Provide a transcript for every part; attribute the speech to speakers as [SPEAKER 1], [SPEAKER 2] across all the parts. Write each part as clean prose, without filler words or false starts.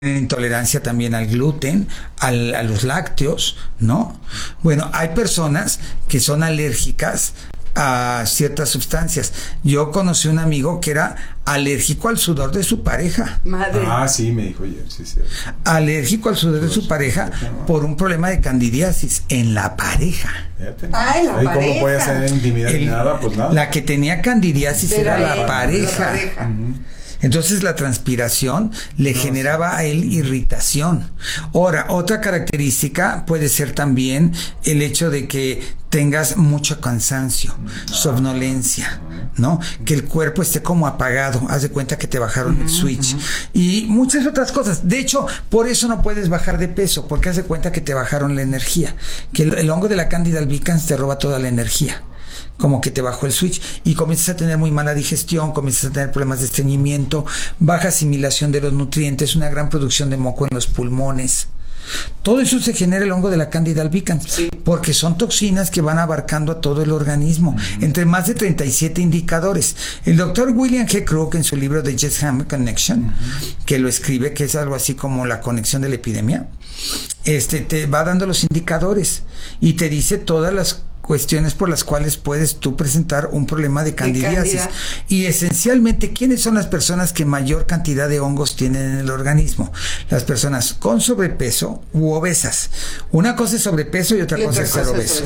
[SPEAKER 1] intolerancia también al gluten, a los lácteos, ¿no? Bueno, hay personas que son alérgicas a ciertas sustancias. Yo conocí un amigo que era alérgico al sudor de su pareja.
[SPEAKER 2] Madre.
[SPEAKER 3] Ah, sí, me dijo ayer, sí.
[SPEAKER 1] Alérgico al sudor de su pareja por un problema de candidiasis en la pareja.
[SPEAKER 2] Ah, en la pareja.
[SPEAKER 3] ¿Cómo puede ser intimidad ni nada? Pues nada.
[SPEAKER 1] La que tenía candidiasis era la pareja.
[SPEAKER 3] Uh-huh.
[SPEAKER 1] Entonces la transpiración le generaba a él irritación. Ahora, otra característica puede ser también el hecho de que tengas mucho cansancio, somnolencia, ¿no? Que el cuerpo esté como apagado, haz de cuenta que te bajaron el switch y muchas otras cosas. De hecho, por eso no puedes bajar de peso, porque haz de cuenta que te bajaron la energía, que el hongo de la Candida albicans te roba toda la energía, como que te bajó el switch y comienzas a tener muy mala digestión, comienzas a tener problemas de estreñimiento, baja asimilación de los nutrientes, una gran producción de moco en los pulmones. Todo eso se genera el hongo de la Candida albicans, porque son toxinas que van abarcando a todo el organismo, entre más de 37 indicadores. El doctor William G. Crook, en su libro The Jess-Ham Connection, que lo escribe, que es algo así como la conexión de la epidemia, te va dando los indicadores y te dice todas las cuestiones por las cuales puedes tú presentar un problema de candidiasis. Y esencialmente, ¿quiénes son las personas que mayor cantidad de hongos tienen en el organismo? Las personas con sobrepeso u obesas. Una cosa es sobrepeso y otra cosa es ser obeso.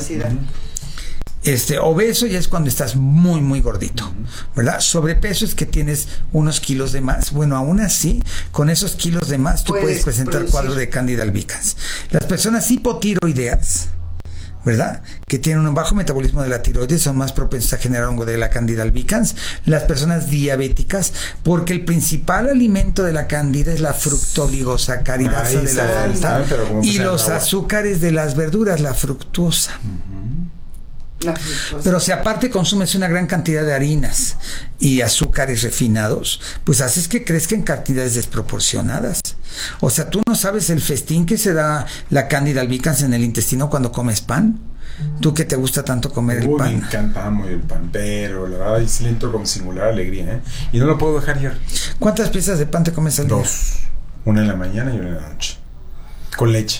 [SPEAKER 1] Obeso ya es cuando estás muy, muy gordito, ¿verdad? Sobrepeso es que tienes unos kilos de más. Bueno, aún así, con esos kilos de más, tú puedes presentar cuadro de Candida albicans. Las personas hipotiroideas, ¿verdad? Que tienen un bajo metabolismo de la tiroides, son más propensas a generar hongo de la Candida albicans. Las personas diabéticas, porque el principal alimento de la Candida es la fructoligosacaridasa de la fruta y los azúcares de las verduras, la fructuosa. Pero si aparte consumes una gran cantidad de harinas y azúcares refinados, pues haces que crezca en cantidades desproporcionadas. O sea, tú no sabes el festín que se da la Candida albicans en el intestino cuando comes pan. Tú que te gusta tanto comer el pan.
[SPEAKER 3] Me encanta muy el pan, pero la verdad es lento con singular alegría, ¿eh? Y no lo puedo dejar ya.
[SPEAKER 1] ¿Cuántas piezas de pan te comes al día?
[SPEAKER 3] 2. Una en la mañana y una en la noche. Con leche.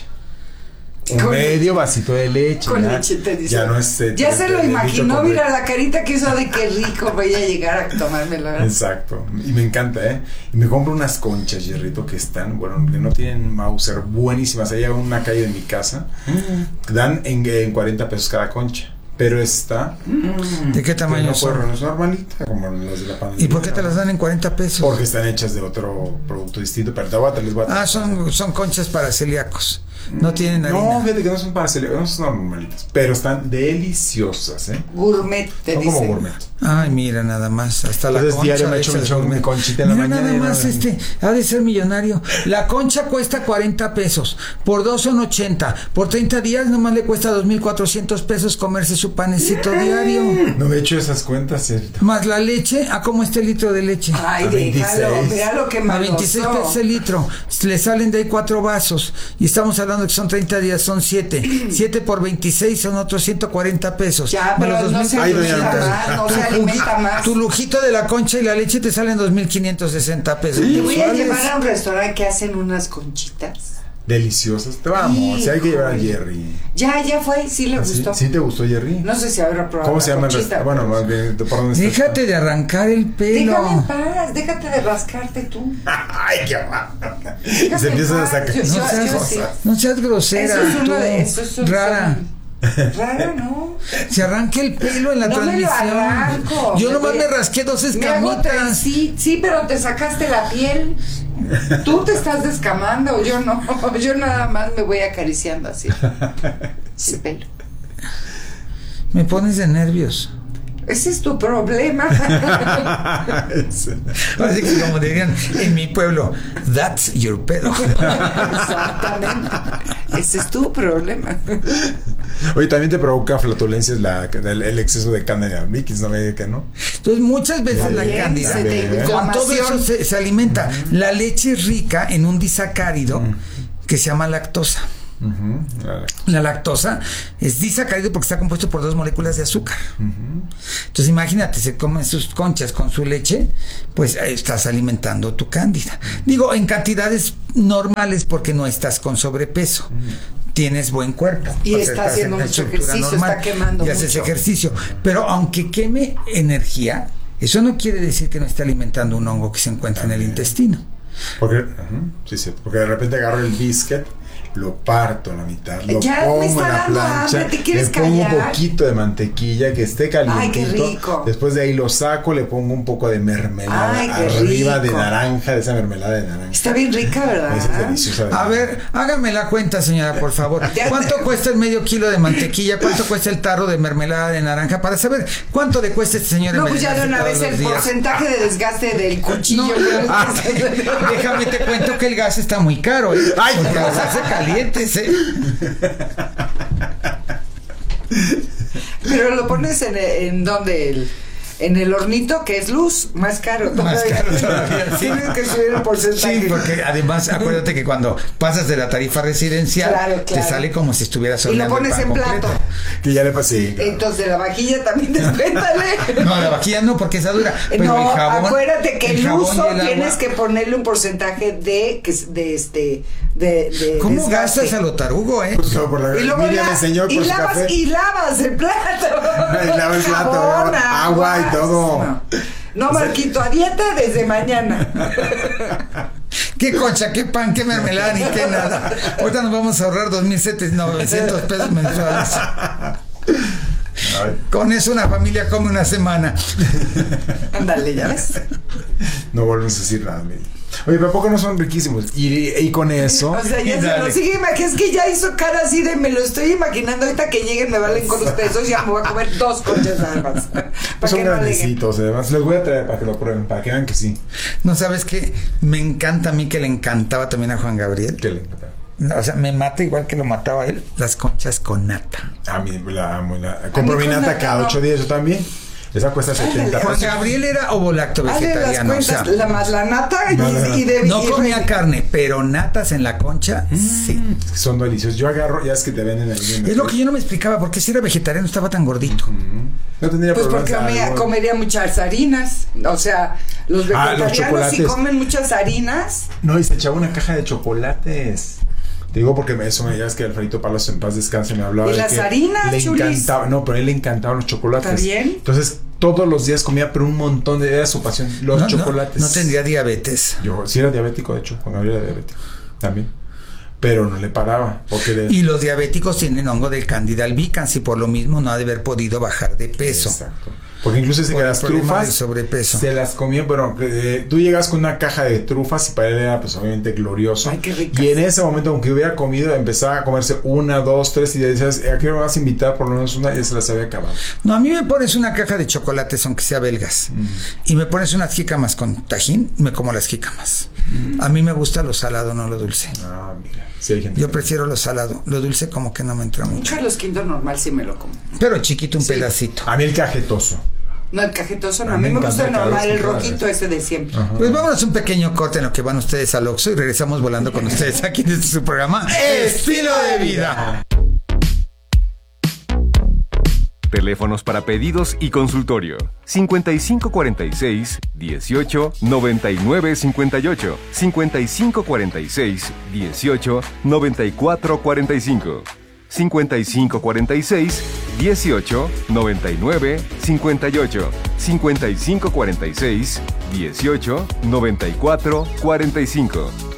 [SPEAKER 3] Un medio vasito de leche.
[SPEAKER 2] Con leche, te dice.
[SPEAKER 3] Ya no es.
[SPEAKER 2] Ya se lo imaginó, mira la carita que hizo de qué rico voy a llegar a tomármelo.
[SPEAKER 3] Exacto. Y me encanta, ¿eh? Y me compro unas conchas, Jerrito, que están, bueno, que no tienen Mauser, buenísimas. Allá en una calle de mi casa. Dan en 40 pesos cada concha. Pero está.
[SPEAKER 1] ¿De qué tamaño son?
[SPEAKER 3] No es normalita, como las de la pandemia.
[SPEAKER 1] ¿Y por qué te las dan en 40 pesos?
[SPEAKER 3] Porque están hechas de otro producto distinto. Pero les voy a
[SPEAKER 1] son conchas para celíacos. No tienen harina.
[SPEAKER 3] No, fíjate que no son para celíacos, no son normalitas. Pero están deliciosas, ¿eh?
[SPEAKER 2] Gourmet, te
[SPEAKER 3] son
[SPEAKER 2] dicen.
[SPEAKER 3] como gourmet.
[SPEAKER 1] Ay, mira, nada más. Hasta la concha.
[SPEAKER 3] Diario me echo mi conchita en la mañana.
[SPEAKER 1] Nada más, ha de ser millonario. La concha cuesta 40 pesos. Por 2 son 80. Por 30 días nomás le cuesta 2,400 pesos comerse su panecito diario.
[SPEAKER 3] No he hecho esas cuentas, ¿cierto?
[SPEAKER 1] Más la leche. ¿A cómo está el litro de leche?
[SPEAKER 2] Ay, déjalo. Vea lo que
[SPEAKER 1] a 26 pesos el litro. Le salen de ahí 4 vasos. Y estamos hablando que son 30 días, son 7. 7 por 26 son otros 140 pesos.
[SPEAKER 2] Ya, pero no se alimenta más.
[SPEAKER 1] Tu lujito de la concha y la leche te salen 2,560 pesos.
[SPEAKER 2] Te voy a llevar a un restaurante que hacen unas conchitas
[SPEAKER 3] deliciosas. Te vamos, si hay que llevar a Jerry.
[SPEAKER 2] Ya fue, sí le gustó.
[SPEAKER 3] ¿Sí te gustó, Jerry?
[SPEAKER 2] No sé si habrá probado.
[SPEAKER 3] ¿Cómo se llama el restaurante? Bueno, más bien, ¿por dónde estás?
[SPEAKER 1] Déjate de arrancar el pelo.
[SPEAKER 2] Déjame en paz, déjate de rascarte tú.
[SPEAKER 3] Ay, qué mal. Se empiezan a sacar.
[SPEAKER 1] No seas grosera.
[SPEAKER 2] Eso es
[SPEAKER 1] rara.
[SPEAKER 2] Raro, ¿no?
[SPEAKER 1] Se arranque el pelo en la transmisión.
[SPEAKER 2] Me lo arranco.
[SPEAKER 1] Yo nomás me rasqué 2 escamitas.
[SPEAKER 2] Sí, pero te sacaste la piel. Tú te estás descamando, yo no. Yo nada más me voy acariciando así. Ese pelo.
[SPEAKER 1] Me pones de nervios.
[SPEAKER 2] Ese es tu problema.
[SPEAKER 1] Así que como dirían en mi pueblo, that's your pedo.
[SPEAKER 2] Exactamente. Ese es tu problema.
[SPEAKER 3] Oye, también te provoca flatulencias el exceso de Candida albicans, no me digas que no.
[SPEAKER 1] Entonces muchas veces la Candida con todo eso se alimenta. La leche es rica en un disacárido que se llama lactosa. La lactosa es disacárido porque está compuesto por 2 moléculas de azúcar. Entonces imagínate, se comen sus conchas con su leche, pues estás alimentando tu cándida. Digo, en cantidades normales porque no estás con sobrepeso. Tienes buen cuerpo.
[SPEAKER 2] Y está haciendo mucho ejercicio, está quemando mucho.
[SPEAKER 1] Y haces ejercicio. Pero aunque queme energía, eso no quiere decir que no esté alimentando un hongo que se encuentra en el intestino.
[SPEAKER 3] Porque, sí, porque de repente agarro el biscuit, lo parto a la mitad, lo
[SPEAKER 2] ya
[SPEAKER 3] pongo
[SPEAKER 2] me está
[SPEAKER 3] en la
[SPEAKER 2] dando
[SPEAKER 3] plancha,
[SPEAKER 2] hambre, ¿te quieres
[SPEAKER 3] le pongo
[SPEAKER 2] callar?
[SPEAKER 3] un poquito de mantequilla que esté calientito.
[SPEAKER 2] Ay, qué rico.
[SPEAKER 3] Después de ahí lo saco, le pongo un poco de mermelada.
[SPEAKER 2] Ay, qué
[SPEAKER 3] arriba
[SPEAKER 2] rico.
[SPEAKER 3] de naranja, de esa mermelada de naranja.
[SPEAKER 2] Está bien rica, ¿verdad?
[SPEAKER 3] Esa es deliciosa.
[SPEAKER 1] A ver, hágame la cuenta, señora, por favor. ¿Cuánto cuesta el medio kilo de mantequilla? ¿Cuánto cuesta el tarro de mermelada de naranja? Para saber cuánto le cuesta este señor.
[SPEAKER 2] No, pues ya de una vez el porcentaje de desgaste del cuchillo.
[SPEAKER 1] Déjame te cuento que el gas está muy caro, ¿eh?
[SPEAKER 3] Ay,
[SPEAKER 1] porque los hace calientes, ¿eh?
[SPEAKER 2] Pero lo pones en donde en el hornito, que es luz, más caro todavía.
[SPEAKER 1] Más caro todavía, sí.
[SPEAKER 2] Tienes que subir el porcentaje.
[SPEAKER 1] Sí, porque además acuérdate que cuando pasas de la tarifa residencial,
[SPEAKER 2] claro.
[SPEAKER 1] te sale como si estuvieras
[SPEAKER 2] y lo
[SPEAKER 1] horneando
[SPEAKER 2] pones
[SPEAKER 1] el pan
[SPEAKER 2] en plato.
[SPEAKER 1] completo.
[SPEAKER 3] Que ya le pasé. Claro.
[SPEAKER 2] Entonces la vajilla también descuéntale.
[SPEAKER 1] No, la vajilla no, porque esa dura. Pero
[SPEAKER 2] No,
[SPEAKER 1] el jabón,
[SPEAKER 2] acuérdate que el
[SPEAKER 1] jabón
[SPEAKER 2] uso
[SPEAKER 1] y el agua.
[SPEAKER 2] tienes que ponerle un porcentaje de
[SPEAKER 1] ¿Cómo
[SPEAKER 2] desgaste.
[SPEAKER 1] gastas a lo tarugo, eh?
[SPEAKER 3] Pues, por la,
[SPEAKER 2] Y luego
[SPEAKER 3] Miriam me enseñó por su café.
[SPEAKER 2] y lavas el plato.
[SPEAKER 3] Y lava el plato,
[SPEAKER 2] Jabón,
[SPEAKER 3] agua y todo.
[SPEAKER 2] No, Marquito, a dieta desde mañana.
[SPEAKER 1] Qué concha, qué pan, qué mermelada, ni qué nada. Ahorita nos vamos a ahorrar 2,900 pesos mensuales.
[SPEAKER 3] Ay.
[SPEAKER 1] Con eso una familia come una semana.
[SPEAKER 2] Ándale, ¿ya ves?
[SPEAKER 3] No volvemos a decir nada, Miriam. Oye, pero ¿a poco no son riquísimos? Y con eso.
[SPEAKER 2] O sea, ya se lo sigue imaginando. Es que ya hizo cara así de me lo estoy imaginando. Ahorita que lleguen me valen con los pesos. Ya me voy a comer 2 conchas nada más.
[SPEAKER 3] Pues son
[SPEAKER 2] que no
[SPEAKER 3] grandecitos, además. Les voy a traer para que lo prueben, para que vean que sí.
[SPEAKER 1] No, ¿sabes qué? Me encanta a mí, que le encantaba también a Juan Gabriel.
[SPEAKER 3] Que le encanta.
[SPEAKER 1] O sea, me mata igual que lo mataba a él, las conchas con nata.
[SPEAKER 3] A mí la amo. Compro mi nata cada 8 días, yo también. Esa cuesta 70
[SPEAKER 1] Juan
[SPEAKER 3] pesos.
[SPEAKER 1] Gabriel era ovolacto vegetariano.
[SPEAKER 2] Las cuentas,
[SPEAKER 1] O sea,
[SPEAKER 2] más la nata
[SPEAKER 1] no comía carne, pero natas en la concha, sí.
[SPEAKER 3] Son deliciosos. Yo agarro, ya es que te venden ahí.
[SPEAKER 1] Es lo que yo no me explicaba, porque si era vegetariano estaba tan gordito.
[SPEAKER 3] No tendría
[SPEAKER 2] pues
[SPEAKER 3] problemas.
[SPEAKER 2] porque comería muchas harinas. O sea, los vegetarianos
[SPEAKER 3] chocolates.
[SPEAKER 2] si comen muchas harinas.
[SPEAKER 3] No, y se echaba una caja de chocolates. Te digo porque eso, ya es que Alfredito Palos en paz descanse me hablaba
[SPEAKER 2] ¿Y
[SPEAKER 3] de
[SPEAKER 2] las
[SPEAKER 3] que
[SPEAKER 2] harinas,
[SPEAKER 3] le
[SPEAKER 2] chulis?
[SPEAKER 3] encantaba, no, pero a él le encantaban los chocolates.
[SPEAKER 2] ¿Está bien?
[SPEAKER 3] Entonces, todos los días comía, pero un montón era su pasión, los chocolates.
[SPEAKER 1] No tendría diabetes.
[SPEAKER 3] Yo sí era diabético, de hecho, Juan Gabriel era diabético también. Pero no le paraba.
[SPEAKER 1] Y los diabéticos tienen hongo del Candida albicans y por lo mismo no ha de haber podido bajar de peso.
[SPEAKER 3] Exacto. Porque incluso dice que las trufas
[SPEAKER 1] sobrepeso.
[SPEAKER 3] se las comió, pero tú llegas con una caja de trufas y para él era pues obviamente glorioso.
[SPEAKER 2] Ay, qué ricas.
[SPEAKER 3] Y en ese momento, aunque hubiera comido, empezaba a comerse 1, 2, 3 y ya decías, ¿a qué me vas a invitar? Por lo menos una, y ya se las había acabado.
[SPEAKER 1] No, a mí me pones una caja de chocolates, aunque sea belgas, y me pones unas jícamas con tajín, me como las jícamas. A mí me gusta lo salado, no lo dulce.
[SPEAKER 3] Ah, mira. Sí, hay gente
[SPEAKER 1] Yo prefiero lo salado, lo dulce como que no me entra mucho.
[SPEAKER 2] Carlos V normal sí me lo como.
[SPEAKER 1] Pero chiquito, un
[SPEAKER 2] Sí.
[SPEAKER 1] pedacito.
[SPEAKER 3] A mí el cajetoso.
[SPEAKER 2] No, el cajetoso no.
[SPEAKER 3] A
[SPEAKER 2] A
[SPEAKER 3] mí
[SPEAKER 2] mí
[SPEAKER 3] me
[SPEAKER 2] me gusta el
[SPEAKER 3] encanta
[SPEAKER 2] normal, el
[SPEAKER 3] Carlos
[SPEAKER 2] rojito
[SPEAKER 3] Contreras.
[SPEAKER 2] ese de siempre.
[SPEAKER 3] Ajá.
[SPEAKER 1] Pues vámonos un pequeño corte en lo que van ustedes al Oxxo y regresamos volando con ustedes aquí en su programa Estilo de Vida.
[SPEAKER 4] Teléfonos para pedidos y consultorio: 5546 18 99 58, 5546 18 94 45, 5546 18 99 58, 5546 18 94 45.